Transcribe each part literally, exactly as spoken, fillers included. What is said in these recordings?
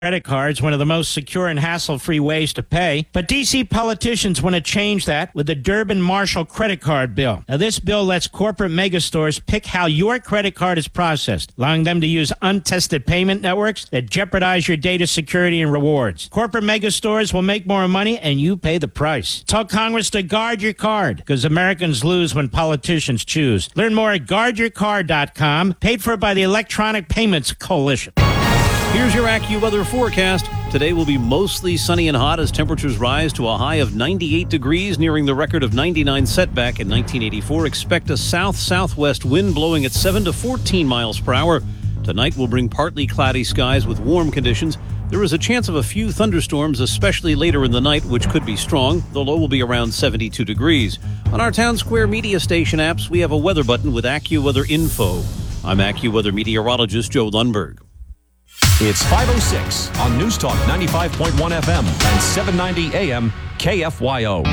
Credit cards, one of the most secure and hassle-free ways to pay. But D C politicians want to change that with the Durbin-Marshall credit card bill. Now, this bill lets corporate megastores pick how your credit card is processed, allowing them to use untested payment networks that jeopardize your data security and rewards. Corporate megastores will make more money, and you pay the price. Tell Congress to guard your card, because Americans lose when politicians choose. Learn more at guard your card dot com, paid for by the Electronic Payments Coalition. Here's your AccuWeather forecast. Today will be mostly sunny and hot as temperatures rise to a high of ninety-eight degrees, nearing the record of ninety-nine set back in nineteen eighty-four. Expect a south-southwest wind blowing at seven to fourteen miles per hour. Tonight will bring partly cloudy skies with warm conditions. There is a chance of a few thunderstorms, especially later in the night, which could be strong. The low will be around seventy-two degrees. On our Town Square media station apps, we have a weather button with AccuWeather info. I'm AccuWeather meteorologist Joe Lundberg. It's five oh six on News Talk ninety-five point one F M and seven ninety A M K F Y O.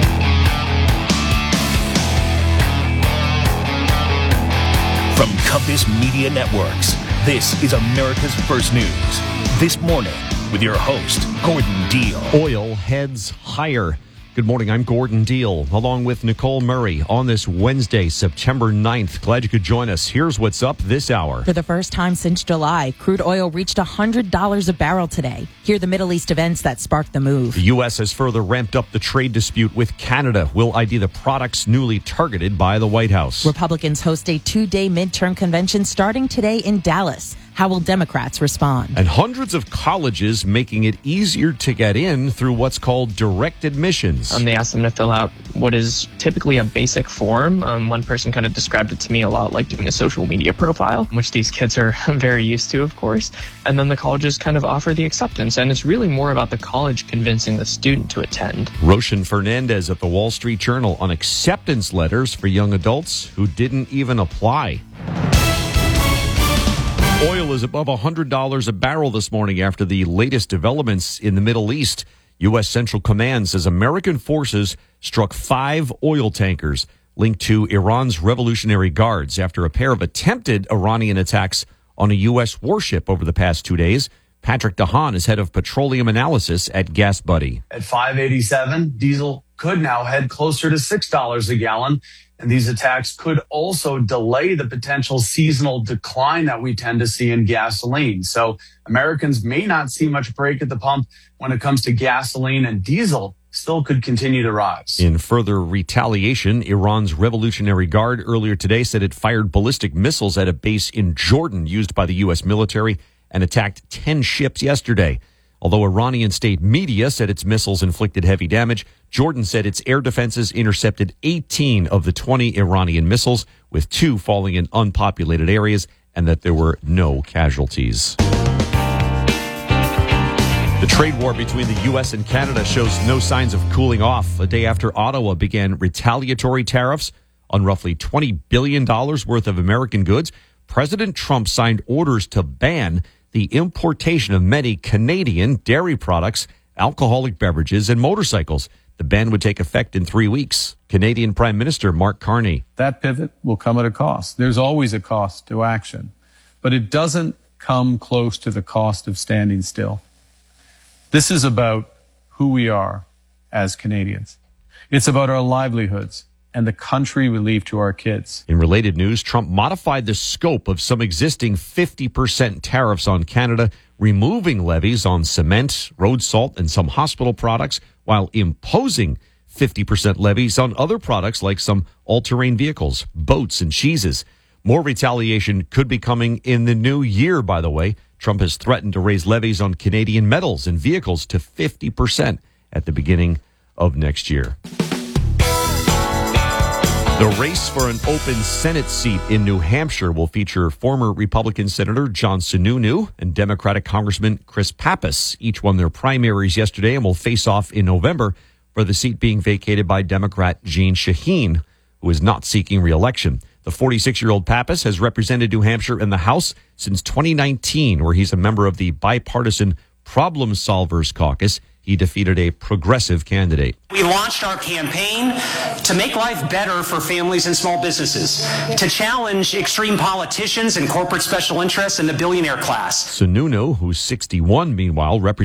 From Compass Media Networks, this is America's First News. This morning with your host, Gordon Deal. Oil heads higher. Good morning, I'm Gordon Deal, along with Nicole Murray on this Wednesday, September ninth. Glad you could join us. Here's what's up this hour. For the first time since July, crude oil reached one hundred dollars a barrel today. Here are the Middle East events that sparked the move. The U S has further ramped up the trade dispute with Canada. Will I D the products newly targeted by the White House. Republicans host a two-day midterm convention starting today in Dallas. How will Democrats respond? And hundreds of colleges making it easier to get in through what's called direct admissions. Um, they asked them to fill out what is typically a basic form. Um, one person kind of described it to me a lot like doing a social media profile, which these kids are very used to, of course. And then the colleges kind of offer the acceptance. And it's really more about the college convincing the student to attend. Roshan Fernandez at the Wall Street Journal on acceptance letters for young adults who didn't even apply. Oil is above one hundred dollars a barrel this morning after the latest developments in the Middle East. U S. Central Command says American forces struck five oil tankers linked to Iran's Revolutionary Guards after a pair of attempted Iranian attacks on a U S warship over the past two days. Patrick DeHaan is head of petroleum analysis at GasBuddy. At five eighty-seven, diesel could now head closer to six dollars a gallon. And these attacks could also delay the potential seasonal decline that we tend to see in gasoline. So Americans may not see much break at the pump when it comes to gasoline, and diesel still could continue to rise. In further retaliation, Iran's Revolutionary Guard earlier today said it fired ballistic missiles at a base in Jordan used by the U S military and attacked ten ships yesterday. Although Iranian state media said its missiles inflicted heavy damage, Jordan said its air defenses intercepted eighteen of the twenty Iranian missiles, with two falling in unpopulated areas, and that there were no casualties. The trade war between the U S and Canada shows no signs of cooling off. A day after Ottawa began retaliatory tariffs on roughly twenty billion dollars worth of American goods, President Trump signed orders to ban the importation of many Canadian dairy products, alcoholic beverages, and motorcycles. The ban would take effect in three weeks. Canadian Prime Minister Mark Carney. That pivot will come at a cost. There's always a cost to action, but it doesn't come close to the cost of standing still. This is about who we are as Canadians. It's about our livelihoods and the country we leave to our kids. In related news, Trump modified the scope of some existing fifty percent tariffs on Canada, removing levies on cement, road salt, and some hospital products, while imposing fifty percent levies on other products like some all-terrain vehicles, boats, and cheeses. More retaliation could be coming in the new year, by the way. Trump has threatened to raise levies on Canadian metals and vehicles to fifty percent at the beginning of next year. The race for an open Senate seat in New Hampshire will feature former Republican Senator John Sununu and Democratic Congressman Chris Pappas. Each won their primaries yesterday and will face off in November for the seat being vacated by Democrat Jeanne Shaheen, who is not seeking re-election. The forty-six-year-old Pappas has represented New Hampshire in the House since twenty nineteen, where he's a member of the bipartisan Problem Solvers Caucus. He defeated a progressive candidate. We launched our campaign to make life better for families and small businesses, to challenge extreme politicians and corporate special interests in the billionaire class. Sununu, who's sixty-one, meanwhile, represents